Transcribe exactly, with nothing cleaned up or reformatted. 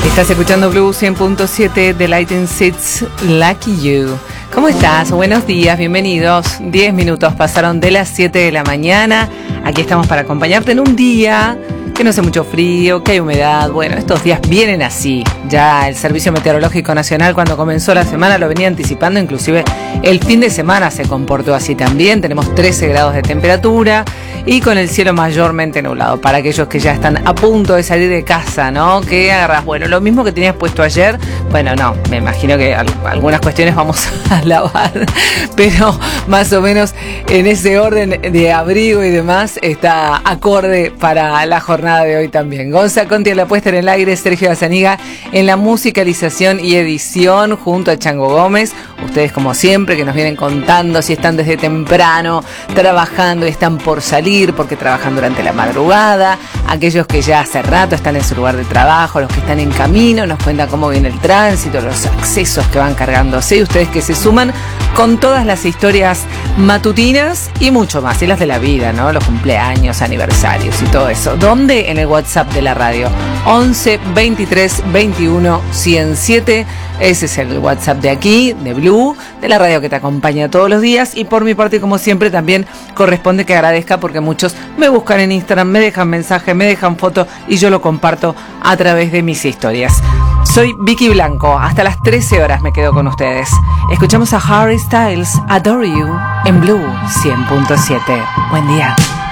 Estás escuchando Blue cien punto siete de Lighting Seats, Lucky You. ¿Cómo estás? Buenos días, bienvenidos. diez minutos pasaron de las siete de la mañana. Aquí estamos para acompañarte en un día que no hace mucho frío, que hay humedad. Bueno, estos días vienen así. Ya el Servicio Meteorológico Nacional, cuando comenzó la semana, lo venía anticipando. Inclusive el fin de semana se comportó así también. Tenemos trece grados de temperatura y con el cielo mayormente nublado. Para aquellos que ya están a punto de salir de casa, ¿no? Que agarras, bueno, lo mismo que tenías puesto ayer. Bueno, no, me imagino que algunas cuestiones vamos a lavar, pero más o menos en ese orden de abrigo y demás está acorde para la jornada de hoy también. Gonza Conti en la puesta en el aire, Sergio Azaniga en la musicalización y edición junto a Chango Gómez. Ustedes, como siempre, que nos vienen contando si están desde temprano trabajando y están por salir porque trabajan durante la madrugada. Aquellos que ya hace rato están en su lugar de trabajo, los que están en camino, nos cuentan cómo viene el tránsito, los accesos que van cargándose, y ustedes que se suman con todas las historias matutinas y mucho más, y las de la vida, ¿no? Los cumpleaños, aniversarios y todo eso. ¿Dónde? En el WhatsApp de la radio, once veintitrés veintiuno ciento siete. Ese es el WhatsApp de aquí, de Blue, de la radio que te acompaña todos los días. Y por mi parte, como siempre, también corresponde que agradezca porque muchos me buscan en Instagram, me dejan mensaje, me dejan foto y yo lo comparto a través de mis historias. Soy Vicky Blanco, hasta las trece horas me quedo con ustedes. Escuchamos a Harry Styles, Adore You, en Blue cien punto siete. Buen día.